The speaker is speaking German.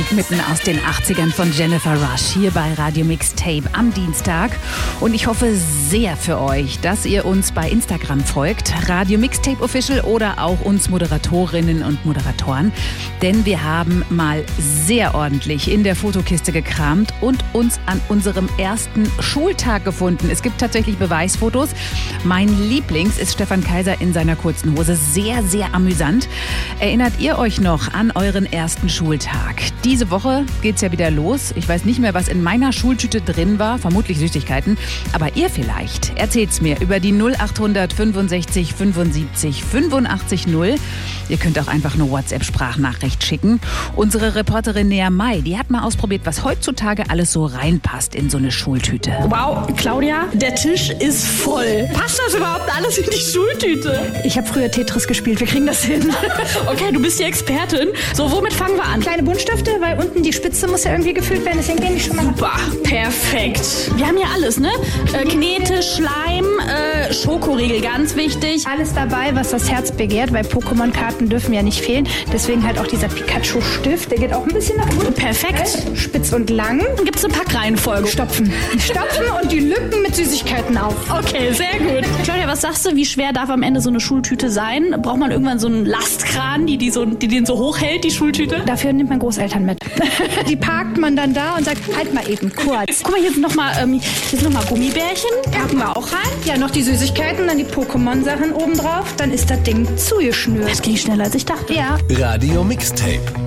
Musik mitten aus den 80ern von Jennifer Rush hier bei Radio Mixtape am Dienstag. Und ich hoffe sehr für euch, dass ihr uns bei Instagram folgt, Radio Mixtape Official oder auch uns Moderatorinnen und Moderatoren. Denn wir haben mal sehr ordentlich in der Fotokiste gekramt und uns an unserem ersten Schultag gefunden. Es gibt tatsächlich Beweisfotos. Mein Lieblings ist Stefan Kaiser in seiner kurzen Hose. Sehr, sehr amüsant. Erinnert ihr euch noch an euren ersten Schultag? Diese Woche geht's ja wieder los. Ich weiß nicht mehr, was in meiner Schultüte drin war. Vermutlich Süßigkeiten. Aber ihr vielleicht. Erzählt's mir über die 0800 65 75 85 0. Ihr könnt auch einfach eine WhatsApp-Sprachnachricht schicken. Unsere Reporterin Nea May, die hat mal ausprobiert, was heutzutage alles so reinpasst in so eine Schultüte. Wow, Claudia, der Tisch ist voll. Passt das überhaupt alles in die Schultüte? Ich habe früher Tetris gespielt, wir kriegen das hin. Okay, du bist die Expertin. So, womit fangen wir an? Kleine Buntstifte, weil unten die Spitze muss ja irgendwie gefüllt werden, deswegen gehen die schon mal. Super, perfekt. Wir haben hier alles, ne? Knete, Schleim, Schokoriegel, ganz wichtig. Alles dabei, was das Herz begehrt, weil Pokémon-Karten dürfen ja nicht fehlen. Deswegen halt auch dieser Pikachu-Stift, der geht auch ein bisschen nach unten. Perfekt. Spitz und lang. Dann gibt's eine Packreihenfolge. Stopfen und die Lücken mit Süßigkeiten auf. Okay, sehr gut. Claudia, was sagst du, wie schwer darf am Ende so eine Schultüte sein? Braucht man irgendwann so einen Lastkran, die den so hochhält, die Schultüte? Dafür nimmt man Großeltern mit. Die parkt man dann da und sagt, halt mal eben, kurz. Guck mal, hier sind noch mal Gummibärchen. Packen wir auch rein. Ja, noch die Süßigkeiten, dann die Pokémon-Sachen obendrauf. Dann ist das Ding zugeschnürt. Das ging schneller, als ich dachte. Ja. Radio Mixtape.